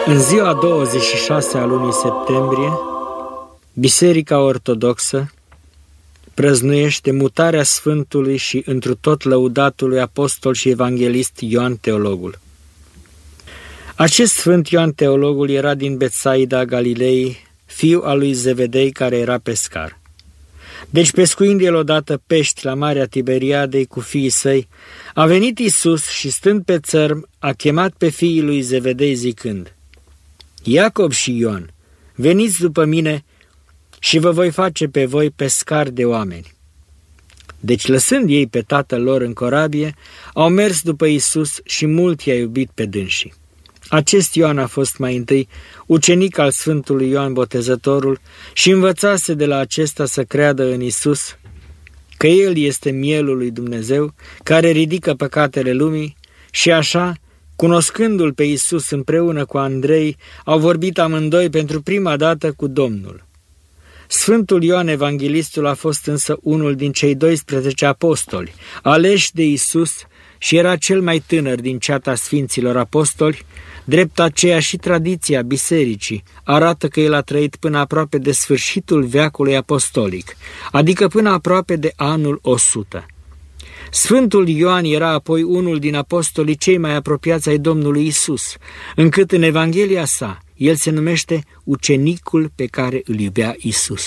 În ziua 26 a lunii septembrie, Biserica Ortodoxă prăznuiește mutarea Sfântului și întru tot lăudatului apostol și evanghelist Ioan Teologul. Acest Sfânt Ioan Teologul era din Betsaida Galilei, fiu al lui Zevedei, care era pescar. Deci, pescuind el odată pești la Marea Tiberiadei cu fiii săi, a venit Iisus și, stând pe țărm, a chemat pe fiii lui Zevedei zicând: Iacob și Ioan, veniți după mine și vă voi face pe voi pescari de oameni. Deci, lăsând ei pe tatăl lor în corabie, au mers după Iisus și mult i-a iubit pe dânsii. Acest Ioan a fost mai întâi ucenic al Sfântului Ioan Botezătorul și învățase de la acesta să creadă în Iisus, că El este mielul lui Dumnezeu, care ridică păcatele lumii, și așa, cunoscându-L pe Iisus împreună cu Andrei, au vorbit amândoi pentru prima dată cu Domnul. Sfântul Ioan Evanghelistul a fost însă unul din cei 12 apostoli, aleși de Iisus, și era cel mai tânăr din ceata Sfinților Apostoli. Drept aceea și tradiția bisericii arată că el a trăit până aproape de sfârșitul veacului apostolic, adică până aproape de anul 100. Sfântul Ioan era apoi unul din apostolii cei mai apropiați ai Domnului Isus, încât în Evanghelia sa el se numește ucenicul pe care îl iubea Isus,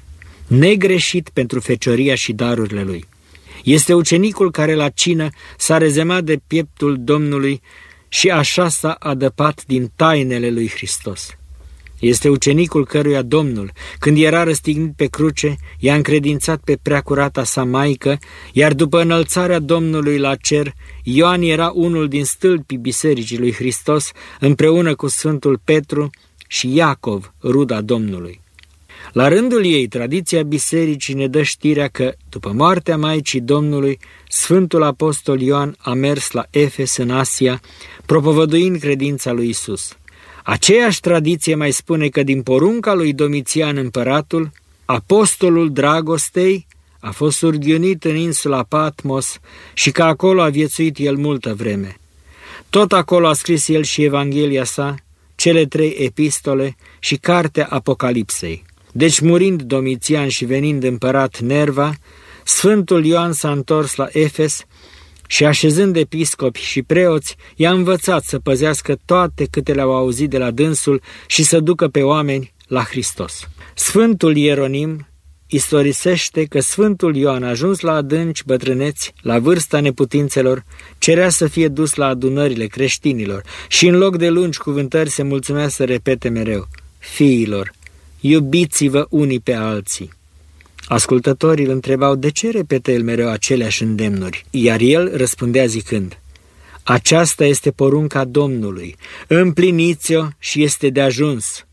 negreșit pentru fecioria și darurile lui. Este ucenicul care la cină s-a rezemat de pieptul Domnului și așa s-a adăpat din tainele lui Hristos. Este ucenicul căruia Domnul, când era răstignit pe cruce, i-a încredințat pe preacurata sa maică, iar după înălțarea Domnului la cer, Ioan era unul din stâlpii Bisericii lui Hristos, împreună cu Sfântul Petru și Iacov, ruda Domnului. La rândul ei, tradiția bisericii ne dă știrea că, după moartea Maicii Domnului, Sfântul Apostol Ioan a mers la Efes în Asia, propovăduind credința lui Isus. Aceeași tradiție mai spune că din porunca lui Domitian împăratul, apostolul dragostei a fost surghiunit în insula Patmos și că acolo a viețuit el multă vreme. Tot acolo a scris el și Evanghelia sa, cele 3 epistole și cartea Apocalipsei. Deci, murind Domitian și venind împărat Nerva, Sfântul Ioan s-a întors la Efes și, așezând episcopi și preoți, i-a învățat să păzească toate câte le-au auzit de la dânsul și să ducă pe oameni la Hristos. Sfântul Ieronim istorisește că Sfântul Ioan, ajuns la adânci bătrâneți, la vârsta neputințelor, cerea să fie dus la adunările creștinilor și în loc de lungi cuvântări se mulțumea să repete mereu: Fiilor, iubiți-vă unii pe alții. Ascultătorii îl întrebau de ce repetă el mereu aceleași îndemnuri, iar el răspundea zicând: Aceasta este porunca Domnului, împliniți-o și este de ajuns.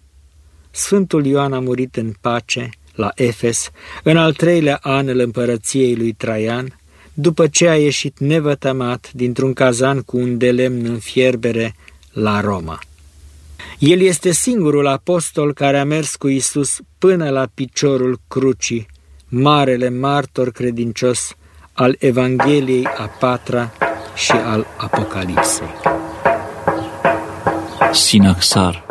Sfântul Ioan a murit în pace la Efes, în al 3-lea an al împărăției lui Traian, după ce a ieșit nevătămat dintr-un cazan cu un de lemn în fierbere la Roma. El este singurul apostol care a mers cu Iisus până la piciorul crucii, marele martor credincios al Evangheliei a 4-a și al Apocalipsei. Sinaxar.